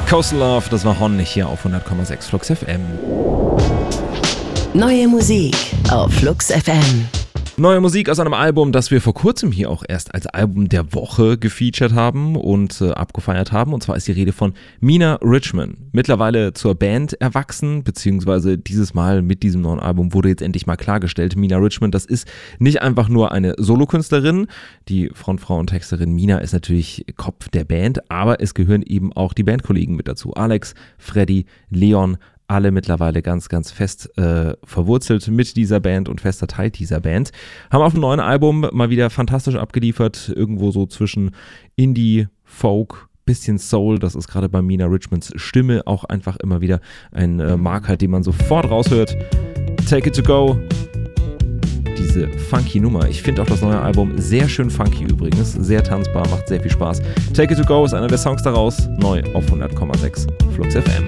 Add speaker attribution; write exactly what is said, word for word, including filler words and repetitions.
Speaker 1: Coastal Love, das war Hon hier auf hundert Komma sechs Flux F M.
Speaker 2: Neue Musik auf Flux F M.
Speaker 1: Neue Musik aus einem Album, das wir vor kurzem hier auch erst als Album der Woche gefeatured haben und äh, abgefeiert haben. Und zwar ist die Rede von Mina Richman. Mittlerweile zur Band erwachsen, beziehungsweise dieses Mal mit diesem neuen Album wurde jetzt endlich mal klargestellt. Mina Richman, das ist nicht einfach nur eine Solokünstlerin. Die Frontfrau und Texterin Mina ist natürlich Kopf der Band, aber es gehören eben auch die Bandkollegen mit dazu. Alex, Freddy, Leon, alle mittlerweile ganz, ganz fest äh, verwurzelt mit dieser Band und fester Teil dieser Band. Haben auf dem neuen Album mal wieder fantastisch abgeliefert, irgendwo so zwischen Indie, Folk, bisschen Soul. Das ist gerade bei Mina Richmans Stimme auch einfach immer wieder ein äh, Marker, den man sofort raushört. Take It To Go. Diese funky Nummer. Ich finde auch das neue Album sehr schön funky übrigens. Sehr tanzbar, macht sehr viel Spaß. Take It To Go ist einer der Songs daraus. Neu auf hundert Komma sechs Flux F M.